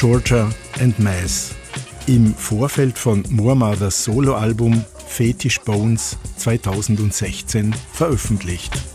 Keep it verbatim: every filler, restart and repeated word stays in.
Georgia and Mass im Vorfeld von Moormothers Soloalbum Fetish Bones zweitausendsechzehn veröffentlicht.